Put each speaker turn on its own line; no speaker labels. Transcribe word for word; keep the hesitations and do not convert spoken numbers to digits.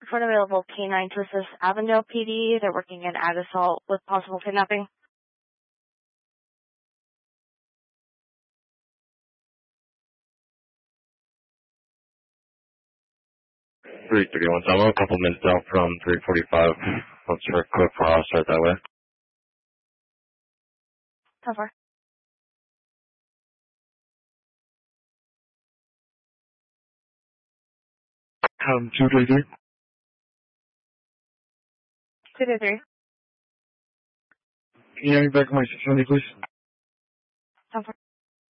For an available K nine to assist Avondale P D, they're working an ag assault with possible kidnapping.
three thirty-one, so I'm a couple minutes out from three forty-five. Let's start quick for I'll start that way.
How far?
Um, two thirty-three.
two two three.
Can you have me back on my six seventy, please?
How far?